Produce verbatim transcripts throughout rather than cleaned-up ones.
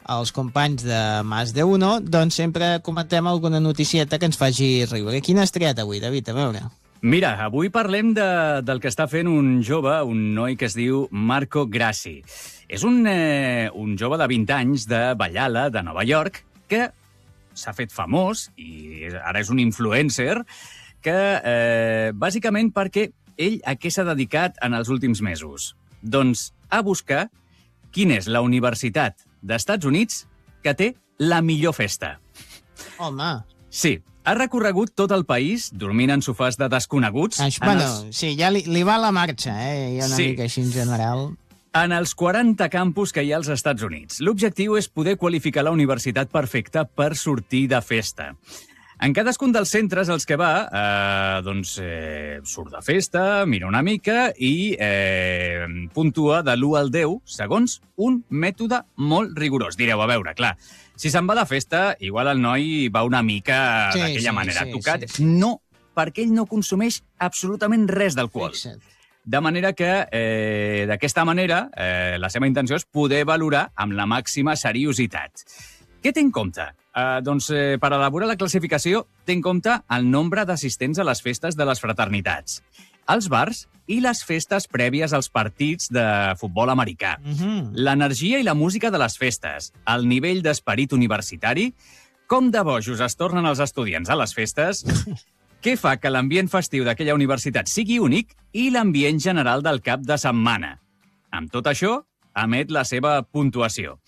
els companys de Más de Uno, doncs sempre comentem alguna noticieta que ens faci riure. Quina has triat avui, David? A veure. Mira, avui parlem de, del que està fent un jove, un noi que es diu Marco Grassi. És un, eh, un jove de vint anys de Ballala, de Nova York, que s'ha fet famós i ara és un influencer que, eh, bàsicament perquè ell a què s'ha dedicat en els últims mesos? Doncs a buscar quina és la universitat d'Estats Units que té la millor festa. Home... Sí, ha recorregut tot el país dormint en sofàs de desconeguts. Això, bueno, els... sí, ja li, li va la marxa, eh? Hi ha una sí. mica així en general. En els quaranta campus que hi ha als Estats Units. L'objectiu és poder qualificar la universitat perfecta per sortir de festa. En cadascun dels centres als que va, eh, doncs, eh, surt de festa, mira una mica i eh, puntua de l'u al deu segons un mètode molt rigorós. Direu, a veure, clar, si se'n va de festa, igual el noi va una mica sí, d'aquella sí, manera sí, tocat. Sí, sí. No, perquè ell no consumeix absolutament res d'alcohol. Fixa't. De manera que, eh, d'aquesta manera, eh, la seva intenció és poder valorar amb la màxima seriositat. Què té en compte? Eh, doncs, eh, per elaborar la classificació, té en compte el nombre d'assistents a les festes de les fraternitats, als bars i les festes prèvies als partits de futbol americà, Uh-huh. l'energia i la música de les festes, el nivell d'esperit universitari, com de bojos es tornen els estudiants a les festes, què fa que l'ambient festiu d'aquella universitat sigui únic i l'ambient general del cap de setmana. Amb tot això, emet la seva puntuació.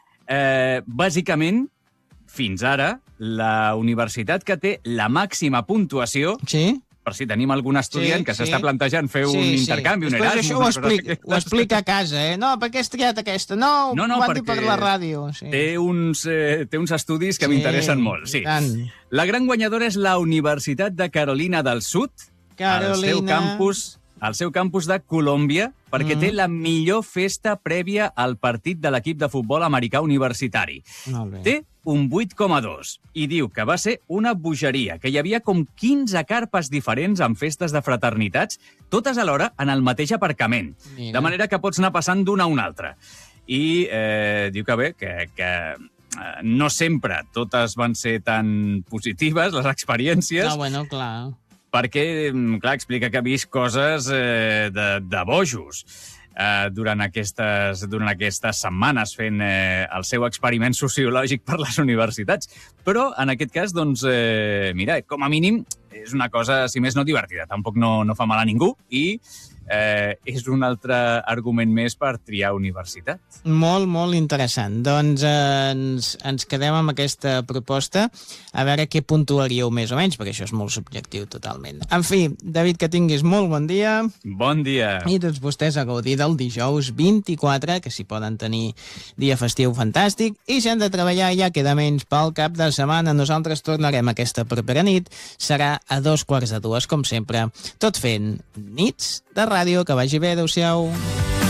Eh, bàsicament, fins ara, la universitat que té la màxima puntuació, Sí? per si tenim algun estudiant Sí, que sí. s'està plantejant fer un Sí, sí. intercanvi, un Després Erasmus... això ho una cosa explica, d'aquestes. ho explica a casa, eh? No, per què has triat aquesta? No, No, no, ho van dir per perquè la ràdio. Sí. Té uns, eh, té uns estudis que Sí, m'interessen molt. Sí. i tant. La gran guanyadora és la Universitat de Carolina del Sud, al seu Carolina. campus, al seu campus de Colòmbia, perquè Mm. té la millor festa prèvia al partit de l'equip de futbol americà universitari. Molt bé. Té un vuit coma dos i diu que va ser una bogeria, que hi havia com quinze carpes diferents amb festes de fraternitats, totes alhora en el mateix aparcament, Mira. de manera que pots anar passant d'una a una altra. I eh, diu que bé, que, que eh, no sempre totes van ser tan positives, les experiències, No, bueno, clar. perquè, clar, explica que ha vist coses eh, de, de bojos eh, durant, aquestes, durant aquestes setmanes fent eh, el seu experiment sociològic per les universitats. Però, en aquest cas, doncs, eh, mira, com a mínim, és una cosa, si més no, divertida. Tampoc no, no fa mal a ningú i eh, és un altre argument més per triar universitat. Molt, molt interessant. Doncs eh, ens, ens quedem amb aquesta proposta a veure què puntuaríeu més o menys, perquè això és molt subjectiu totalment. En fi, David, que tinguis molt bon dia. Bon dia! I tots vostès a gaudir del dijous vint-i-quatre, que s'hi poden tenir dia festiu fantàstic, i si han de treballar ja queda menys pel cap de setmana. Nosaltres tornarem aquesta propera nit. Serà a dos quarts de dues, com sempre, tot fent nits de ràdio. Que vagi bé, adeu-siau.